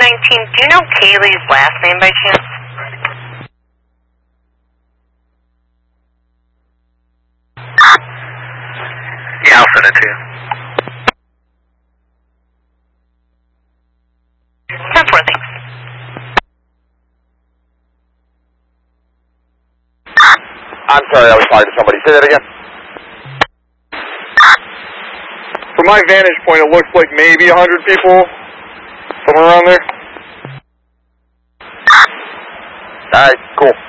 Do you know Kaylee's last name by chance? Yeah, I'll send it to you. 10-4, thanks. I'm sorry, I was talking to somebody. Say that again. From my vantage point, it looks like maybe 100 people, somewhere around there. All right, cool.